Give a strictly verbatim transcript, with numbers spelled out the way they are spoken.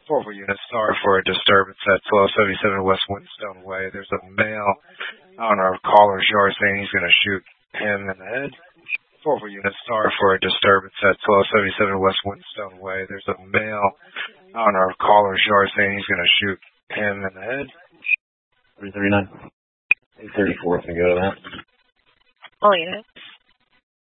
four units, sorry for a disturbance at twelve seventy-seven West Windstone Way. There's a male on our caller's yard saying he's going to shoot him in the head. four units, sorry for a disturbance at twelve seventy-seven West Windstone Way. There's a male on our caller's yard saying he's going to shoot him in the head. three thirty-nine. eight thirty-four, can I go to that? All units.